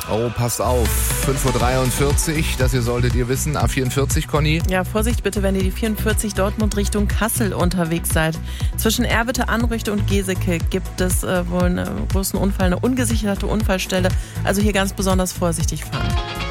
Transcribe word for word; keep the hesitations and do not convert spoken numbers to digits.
Oh, passt auf. fünf Uhr dreiundvierzig, das hier solltet ihr wissen. A vierundvierzig, Conny. Ja, Vorsicht bitte, wenn ihr die vierundvierzig Dortmund Richtung Kassel unterwegs seid. Zwischen Erwitte, Anrüchte und Geseke gibt es äh, wohl einen großen Unfall, eine ungesicherte Unfallstelle. Also hier ganz besonders vorsichtig fahren.